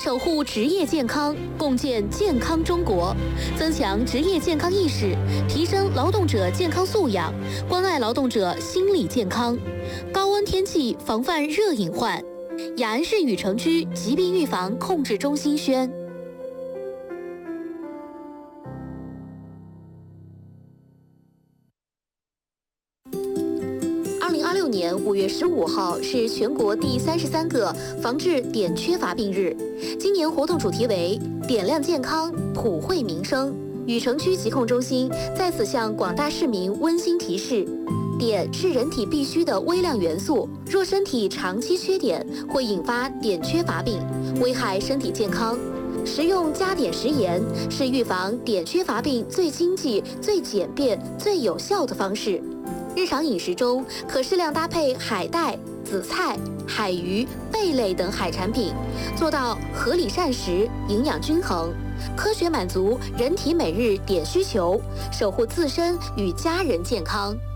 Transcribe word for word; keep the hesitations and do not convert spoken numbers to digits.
守护职业健康，共建健康中国，增强职业健康意识，提升劳动者健康素养，关爱劳动者心理健康。高温天气防范热隐患。雅安市禹城区疾病预防控制中心宣。二零二六年五月十五号是全国第三十三个防治碘缺乏病日。今年活动主题为“碘量健康，普惠民生”。禹城区疾控中心在此向广大市民温馨提示：碘是人体必需的微量元素，若身体长期缺碘，会引发碘缺乏病，危害身体健康。食用加碘食盐是预防碘缺乏病最经济、最简便、最有效的方式。日常饮食中可适量搭配海带、紫菜、海鱼、贝类等海产品，做到合理膳食、营养均衡，科学满足人体每日碘需求，守护自身与家人健康。